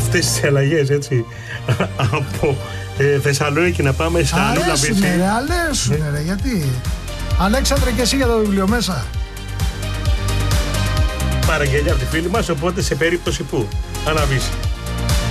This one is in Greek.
αυτές τις αλλαγές, έτσι, από Θεσσαλονίκη να πάμε στα Λούλα Beach. Αρέσουνε ρε, γιατί. Αλέξανδρε, και εσύ για το βιβλίο μέσα. Παραγγελιά από τη φίλη μας, οπότε σε περίπτωση που αναβήσει.